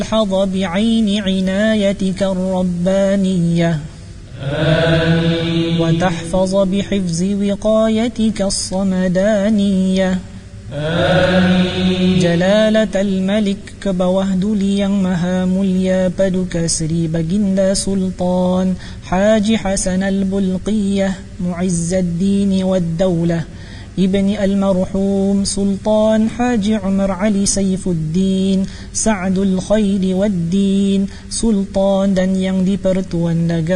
حظ بعين عنايتك الربانية آمين. وتحفظ بحفظ وقايتك الصمدانية آمين. جلالة الملك كبوهد ليان مهامليا بدك سري بجند سلطان حاج حسن البلقية معز الدين والدولة ابن المرحوم سلطان حاج عمر علي سيف الدين سعد الخير والدين سلطان dan yang dipertuan negara